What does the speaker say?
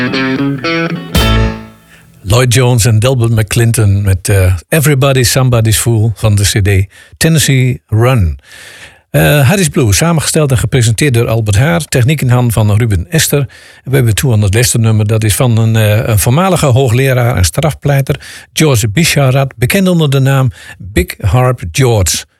Lloyd Jones en Delbert McClinton met Everybody's Somebody's Fool van de cd Tennessee Run. Harris Blue, samengesteld en gepresenteerd door Albert Haar. Techniek in handen van Ruben Ester. We hebben toe aan het laatste nummer. Dat is van een voormalige hoogleraar en strafpleiter, George Bisharat, bekend onder de naam Big Harp George.